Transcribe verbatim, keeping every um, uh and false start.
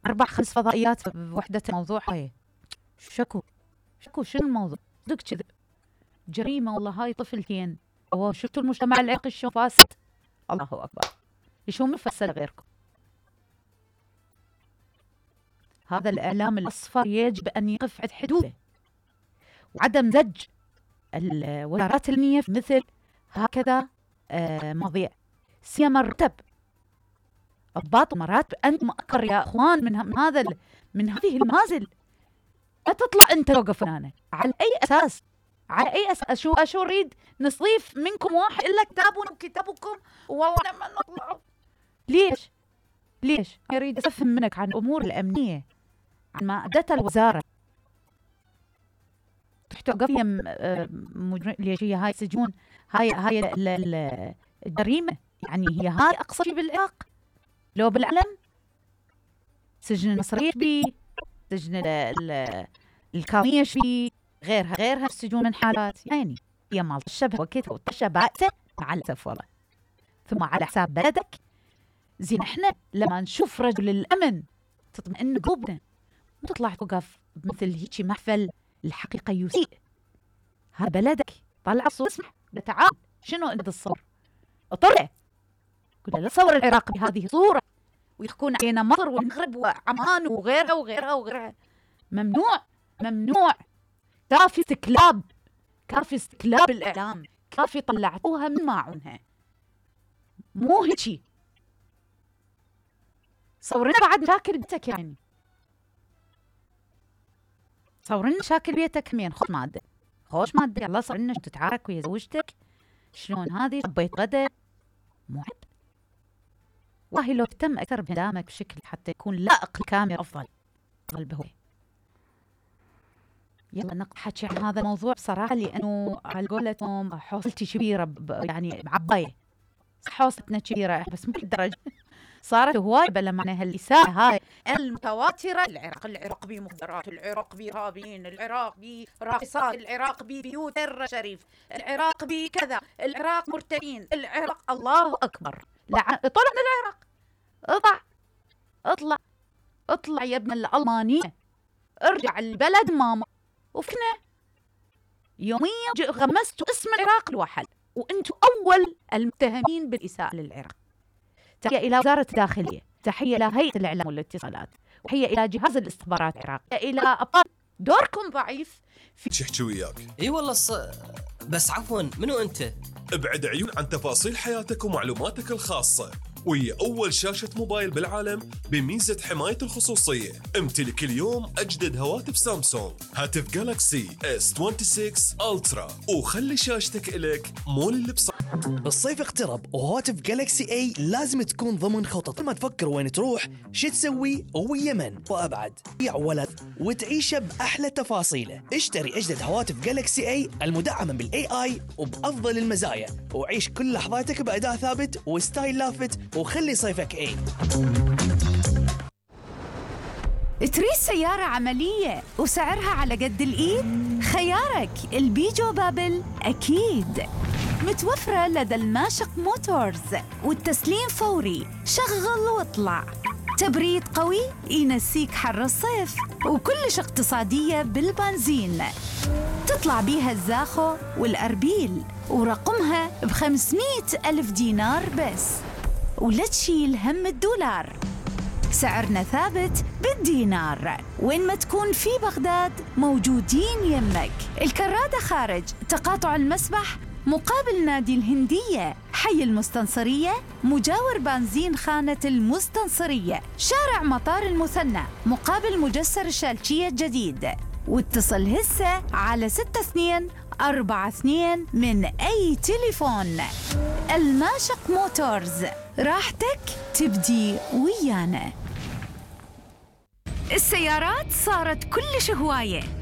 أربع خمس فضائيات بوحدة موضوع. هاي شكو شكو شنو الموضوع؟ صدق كذب، جريمة والله. هاي طفلتين، شفتوا المجتمع العراقي شلون فاسد؟ الله أكبر. شو مفسد غيركم؟ هذا الإعلام الأصفر يجب أن يقف عند حدوده، وعدم زج الوزارات الأمنية في مثل هكذا آه مواضيع، سيما الرتب الضباط ومراتب. أنتم أكبر يا أخوان من, من هذا من هذه المنازل. لا تطلع أنت توقف هنا. على أي أساس؟ على أي أساس؟ شو شو نريد نصيف منكم واحد إلا كتابنا وكتابكم والله لما نطلع؟ ليش؟ ليش؟ أريد أفهم منك عن الأمور الأمنية، عن ما أدتها الوزارة. توقفي مجرم ليش؟ هي هاي سجون، هاي هاي الجريمة يعني، هي هاي أقصى شيء بالعراق لو بالعالم. سجن المصرية بي، سجن الكاظمية بي، غيرها غيرها السجون من حالات يعني هي مال الشبه وكيتها وطشة بائسة مع الأسف والله. ثم على حساب بلدك. زين احنا لما نشوف رجل الأمن تطمئن قلوبنا، وتطلع توقف مثل هيك محفل الحقيقة يسيء. هذا بلدك، طلع الصور اسمح تعال شنو انت الصور؟ اطلع قل لا صور العراق بهذه الصورة ويحكون علينا مصر والمغرب وعمان وغيرها وغيرها وغيرها. ممنوع ممنوع. كافي استكلاب، كافي استكلاب الإعلام، كافي طلعتوها من ماعونها. مو هيجي صورنا بعد مشاكل بيتك يعني، صورنا مشاكل بيتك مين خذ مادة خوش مادة يلا صورنا تتعارك ويا زوجتك شلون هذه طبيت غدا. مو عيب والله لو تم أكثر بهدامك بشكل حتى يكون لائق الكاميرا أفضل أفضل بهو. يلا نحكي عن هذا الموضوع بصراحة، لأنه على قولتهم حوصلتي كبيرة يعني عباية، حوصلتنا كبيرة بس مو بالدرجة صارت هواي بلا معناها الإساءة هاي المتواترة. العراق العراق بيه مخدرات، العراق بيه إرهابيين، العراق بيه راقصات، العراق بيه بيوت الشريف، العراق بيه كذا، العراق مرتدين، العراق الله أكبر. لعن طلع من العراق، اطلع اطلع اطلع يا ابن الألمانية، ارجع البلد ماما. وفكنا يوميا غمستوا اسم العراق الواحد، وانتم أول المتهمين بالإساءة للعراق. تحية إلى وزارة الداخلية، تحية إلى هيئة الإعلام والاتصالات، تحية إلى جهاز الاستخبارات العراقي، إلى أبطال. دوركم ضعيف في شحكي وياك. اي والله الص... بس عفوا منو أنت؟ ابعد عيون عن تفاصيل حياتك ومعلوماتك الخاصة، وهي أول شاشة موبايل بالعالم بميزة حماية الخصوصية. امتلك اليوم أجدد هواتف سامسونج، هاتف جالاكسي إس ستة وعشرين ألترا، وخلي شاشتك إلك مول اللي بص. الصيف اقترب وهواتف جالكسي اي لازم تكون ضمن خطط. ما تفكر وين تروح شو تسوي ويمن وابعد بيع ولد وتعيشه باحلى تفاصيله. اشتري اجدد هواتف جالكسي اي المدعمه بالاي اي وبافضل المزايا، وعيش كل لحظاتك باداء ثابت وستايل لافت، وخلي صيفك اي. تريد سيارة عملية وسعرها على قد الإيد؟ خيارك البيجو بابل أكيد. متوفرة لدى الماشق موتورز، والتسليم فوري، شغل واطلع. تبريد قوي ينسيك حر الصيف، وكلش اقتصادية بالبنزين. تطلع بيها الزاخو والأربيل، ورقمها بخمسمية ألف دينار بس، ولا تشيل هم الدولار. سعرنا ثابت بالدينار، وين ما تكون في بغداد موجودين يمك. الكرادة خارج تقاطع المسبح مقابل نادي الهندية، حي المستنصرية مجاور بنزين خانة المستنصرية، شارع مطار المثنى مقابل مجسر الشالشية الجديد. واتصل هسه على ستة اثنين أربعة اثنين من أي تليفون. الماشق موتورز، راحتك تبدي ويانا. السيارات صارت كلش هواية،